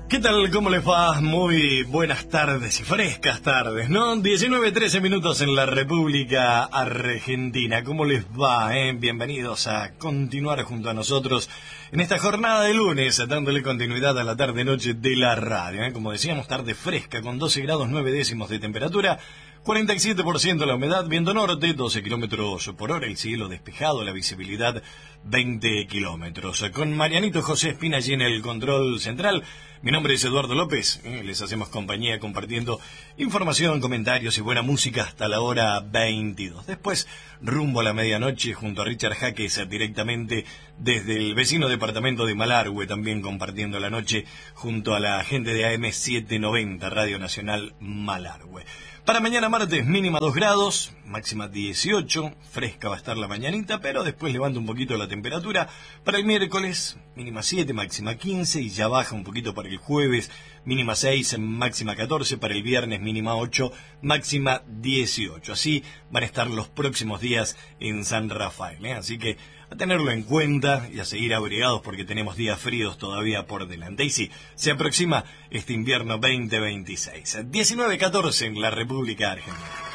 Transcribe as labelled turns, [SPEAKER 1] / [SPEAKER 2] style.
[SPEAKER 1] ¿Qué tal? ¿Cómo les va? Muy buenas tardes y frescas tardes, ¿no? 19:13 minutos en la República Argentina. ¿Cómo les va? Bienvenidos a continuar junto a nosotros en esta jornada de lunes, dándole continuidad a la tarde-noche de la radio. Como decíamos, tarde fresca, con 12 grados 9 décimos de temperatura, 47% la humedad, viento norte, 12 kilómetros por hora, el cielo despejado, la visibilidad 20 kilómetros. Con Marianito José Espina allí en el control central. Mi nombre es Eduardo López, les hacemos compañía compartiendo información, comentarios y buena música hasta la hora 22. Después, rumbo a la medianoche, junto a Richard Jaques, directamente desde el vecino departamento de Malargüe, también compartiendo la noche junto a la gente de AM 790, Radio Nacional Malargüe. Para mañana martes, mínima 2 grados, máxima 18, fresca va a estar la mañanita, pero después levanta un poquito la temperatura. Para el miércoles, mínima 7, máxima 15, y ya baja un poquito para el jueves, mínima 6, máxima 14, para el viernes mínima 8, máxima 18. Así van a estar los próximos días en San Rafael, Así que a tenerlo en cuenta y a seguir abrigados porque tenemos días fríos todavía por delante. Y sí, se aproxima este invierno 2026. 19:14 en la República Argentina.